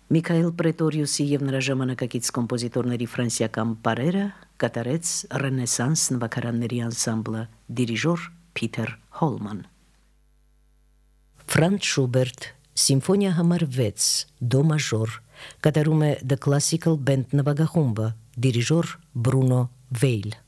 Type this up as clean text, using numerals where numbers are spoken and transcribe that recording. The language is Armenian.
Միքայել Պրետորիուսի եւ նրա ժամանակակից կոմպոզիտորների ֆրանսիական պարերը կատարեց Ռենեսանս նվագարանների անսամբլը դիրիժոր Փիթեր Հոլման։ Ֆրանց Շուբերտ Սիմֆոնիա համար 6 դո մաժոր կատարում է The Classical Band նվագախումբը դիրիժոր Բրունո Վեյլ։